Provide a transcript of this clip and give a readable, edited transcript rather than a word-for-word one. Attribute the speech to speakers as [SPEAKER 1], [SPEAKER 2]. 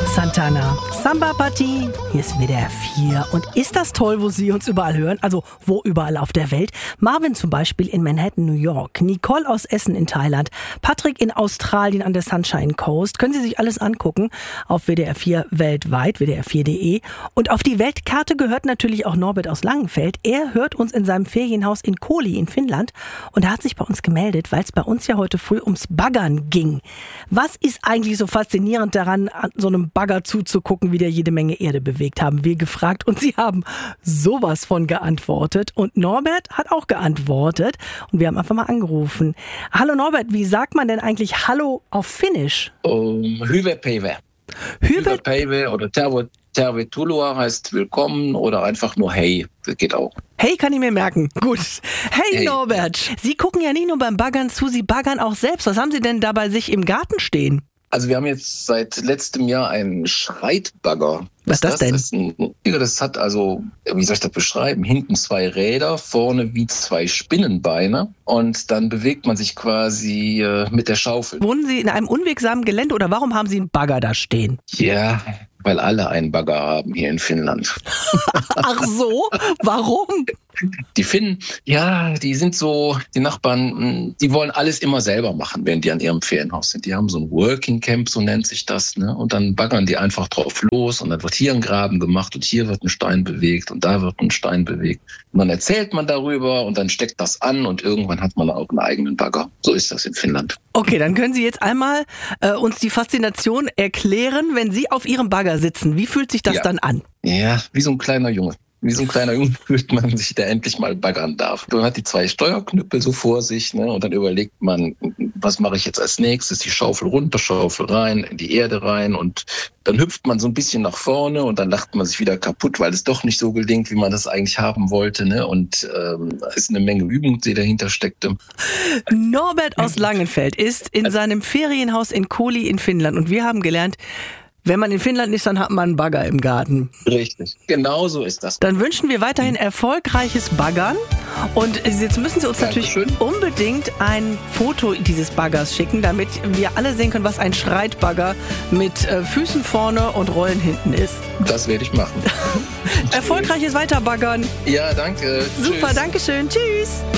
[SPEAKER 1] Santana, Samba Party, hier ist WDR 4. Und ist das toll, wo Sie uns überall hören? Also wo überall auf der Welt? Marvin zum Beispiel in Manhattan, New York, Nicole aus Essen in Thailand, Patrick in Australien an der Sunshine Coast. Können Sie sich alles angucken auf WDR 4 weltweit, WDR4.de. Und auf die Weltkarte gehört natürlich auch Norbert aus Langenfeld. Er hört uns in seinem Ferienhaus in Koli in Finnland und er hat sich bei uns gemeldet, weil es bei uns ja heute früh ums Baggern ging. Was ist eigentlich so faszinierend daran, an so einem Bagger zuzugucken, wie der jede Menge Erde bewegt, haben wir gefragt. Und Sie haben sowas von geantwortet. Und Norbert hat auch geantwortet. Und wir haben einfach mal angerufen. Hallo Norbert, wie sagt man denn eigentlich Hallo auf Finnisch?
[SPEAKER 2] Hyvä päivä. Hyvä päivä oder tervetuloa heißt willkommen oder einfach nur hey. Das geht auch.
[SPEAKER 1] Hey kann ich mir merken. Gut. Hey Norbert, Sie gucken ja nicht nur beim Baggern zu, Sie baggern auch selbst. Was haben Sie denn da bei sich im Garten stehen?
[SPEAKER 2] Also wir haben jetzt seit letztem Jahr einen Schreitbagger.
[SPEAKER 1] Was ist das denn?
[SPEAKER 2] Das hat also, wie soll ich das beschreiben, hinten 2 Räder, vorne wie 2 Spinnenbeine und dann bewegt man sich quasi mit der Schaufel.
[SPEAKER 1] Wohnen Sie in einem unwegsamen Gelände oder warum haben Sie einen Bagger da stehen?
[SPEAKER 2] Ja, weil alle einen Bagger haben hier in Finnland.
[SPEAKER 1] Ach so? Warum?
[SPEAKER 2] Die Finnen, ja, die sind so, die Nachbarn, die wollen alles immer selber machen, wenn die an ihrem Ferienhaus sind. Die haben so ein Working Camp, so nennt sich das, ne? Und dann baggern die einfach drauf los und dann wird hier ein Graben gemacht und hier wird ein Stein bewegt und da wird ein Stein bewegt. Und dann erzählt man darüber und dann steckt das an und irgendwann hat man auch einen eigenen Bagger. So ist das in Finnland.
[SPEAKER 1] Okay, dann können Sie jetzt einmal uns die Faszination erklären, wenn Sie auf Ihrem Bagger sitzen. Wie fühlt sich das dann an?
[SPEAKER 2] Ja, wie so ein kleiner Junge. Wie so ein kleiner Junge fühlt man sich, der endlich mal baggern darf. Man hat die 2 Steuerknüppel so vor sich, ne? Und dann überlegt man, was mache ich jetzt als nächstes? Die Schaufel runter, Schaufel rein, in die Erde rein und dann hüpft man so ein bisschen nach vorne und dann lacht man sich wieder kaputt, weil es doch nicht so gelingt, wie man das eigentlich haben wollte, ne? Und ist eine Menge Übung, die dahinter steckte.
[SPEAKER 1] Norbert aus Langenfeld ist in seinem Ferienhaus in Koli in Finnland und wir haben gelernt, wenn man in Finnland ist, dann hat man einen Bagger im Garten.
[SPEAKER 2] Richtig, genau so ist das.
[SPEAKER 1] Dann wünschen wir weiterhin erfolgreiches Baggern. Und jetzt müssen Sie uns natürlich unbedingt ein Foto dieses Baggers schicken, damit wir alle sehen können, was ein Schreitbagger mit Füßen vorne und Rollen hinten ist.
[SPEAKER 2] Das werde ich machen.
[SPEAKER 1] Erfolgreiches Weiterbaggern.
[SPEAKER 2] Ja, danke.
[SPEAKER 1] Super,
[SPEAKER 2] Tschüss.
[SPEAKER 1] danke schön. Tschüss.